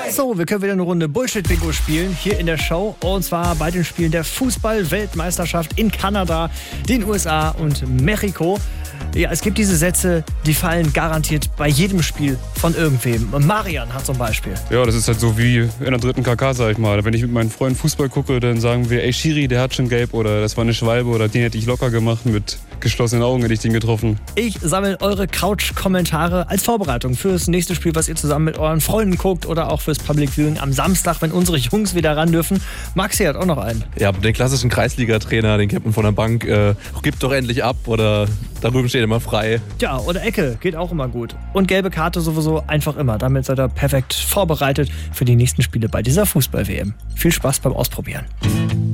So, wir können wieder eine Runde Bullshit-Bingo spielen hier in der Show. Und zwar bei den Spielen der Fußball-Weltmeisterschaft in Kanada, den USA und Mexiko. Ja, es gibt diese Sätze, die fallen garantiert bei jedem Spiel von irgendwem. Marian hat zum Beispiel. Ja, das ist halt so wie in der dritten KK, sag ich mal. Wenn ich mit meinen Freunden Fußball gucke, dann sagen wir, ey Schiri, der hat schon gelb oder das war eine Schwalbe oder den hätte ich locker gemacht, mit geschlossenen Augen hätte ich den getroffen. Ich sammle eure Couch-Kommentare als Vorbereitung fürs nächste Spiel, was ihr zusammen mit euren Freunden guckt oder auch fürs Public Viewing am Samstag, wenn unsere Jungs wieder ran dürfen. Maxi hat auch noch einen. Ja, den klassischen Kreisliga-Trainer, den kennt man von der Bank. Gibt doch endlich ab oder da drüben steht immer frei. Ja, oder Ecke, geht auch immer gut. Und gelbe Karte sowieso einfach immer. Damit seid ihr perfekt vorbereitet für die nächsten Spiele bei dieser Fußball-WM. Viel Spaß beim Ausprobieren.